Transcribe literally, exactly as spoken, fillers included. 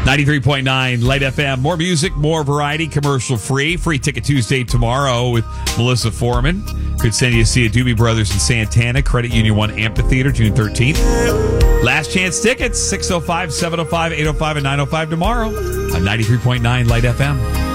ninety-three point nine Light F M. More music, more variety, commercial free. Free Ticket Tuesday tomorrow with Melissa Foreman. Could send you to see a Doobie Brothers in Santana, Credit Union one Amphitheater, June thirteenth. Last chance tickets, six oh five, seven oh five, eight oh five, and nine oh five tomorrow on ninety-three point nine Light F M.